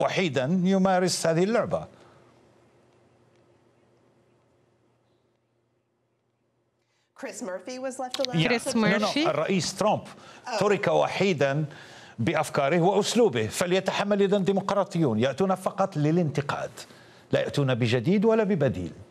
وحيدا يمارس هذه اللعبة. كريس ميرفي الرئيس ترامب ترك وحيدا بأفكاره وأسلوبه، فليتحمل إذن الديمقراطيون يأتون فقط للانتقاد، لا يأتون بجديد ولا ببديل.